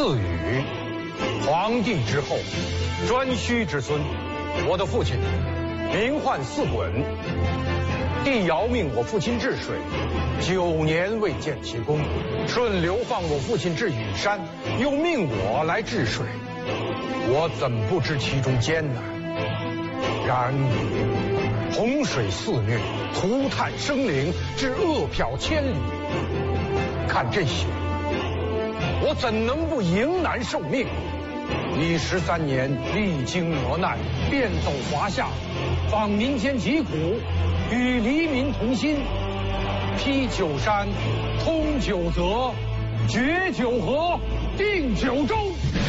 自禹，黄帝之后，颛顼之孙。我的父亲名唤四滚，帝尧命我父亲治水，9年未见其功。舜流放我父亲至羽山，又命我来治水，我怎不知其中艰难？然洪水肆虐，涂炭生灵，致恶殍千里。看这些，我怎能不迎难受命？以13年历经磨难，遍走华夏，访民间疾苦，与黎民同心，披九山，通九泽，决九河，定九州。